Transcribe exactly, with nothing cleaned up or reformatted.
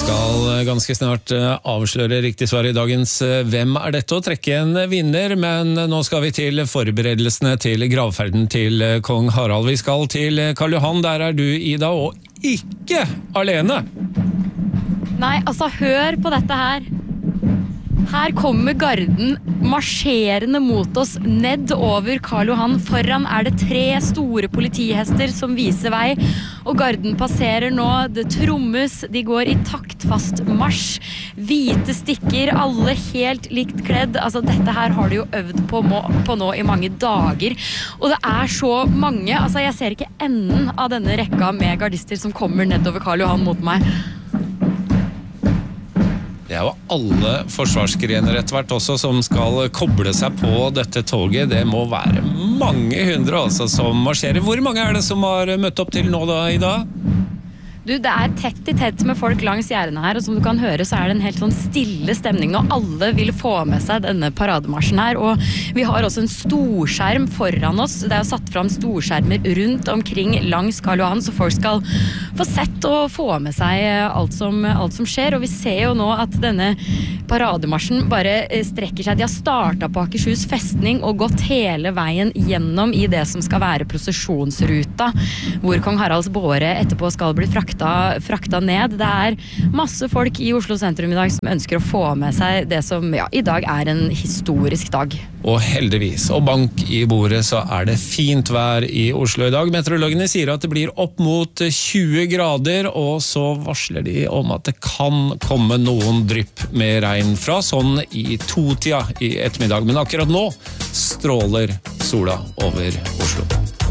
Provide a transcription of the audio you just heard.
skal ganske snart avsløre riktig svar i dagens Hvem er dette å trekke en vinner, men nå skal vi til forberedelsene til gravferden til kong Harald. Vi skal til Karl Johan, der er du Ida, og ikke alene. Nei, altså hør på dette her. Her kommer garden marsjerende mot oss ned over Karl Johan. Foran er det tre store politihester som viser vei, og garden passerer nå. Det trommes, de går i taktfast marsj. Hvite stikker, alle helt likt kledd. Altså dette her har de jo øvd på, må, på nå i mange dager. Og det er så mange, altså jeg ser ikke enden av denne rekka med gardister som kommer nedover Karl Johan mot meg. Det er jo alle forsvarsgrener etter hvert også som skal koble seg på dette toget. Det må være mange hundre altså som marsjerer. Hvor mange er det som har møtt opp til nå da, Ida? Du, det er tett i tett med folk langs gjerdene her, og som du kan høre så er det en helt sånn stille stemning, og alle vil få med seg denne parademarsjen her, og vi har også en storskjerm foran oss. Det er satt fram storskjermer rundt omkring langs Karl Johan, så folk skal få sett og få med seg alt som, alt som skjer, og vi ser jo nå at denne parademarsjen bare strekker seg. De har startet på Akershus festning og gått hele veien gjennom i det som skal være prosesjonsruta, hvor kong Haralds båre etterpå skal bli fraktet frakta ned. Det er masse folk i Oslo sentrum i dag som ønsker å få med seg det som ja, i dag er en historisk dag. Og heldigvis, og bank i bordet, så er det fint vær i Oslo i dag. Meteorologene sier at det blir opp mot tjue grader, og så varsler de om at det kan komme noen drypp med regn fra sånn i to-tida i ettermiddag. Men akkurat nå stråler sola over Oslo.